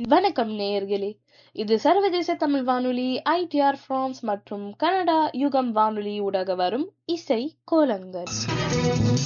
வணக்கம் நேயர்களே, இது சர்வதேச தமிழ் வானொலி ITR பிரான்ஸ் மற்றும் கனடா யுகம் வானொலி ஊடாக வரும் இசை கோலங்கள்.